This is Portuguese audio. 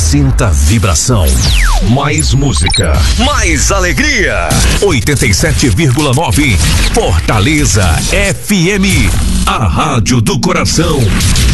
Sinta a vibração. Mais música. Mais alegria. 87,9. Fortaleza FM. A rádio do coração.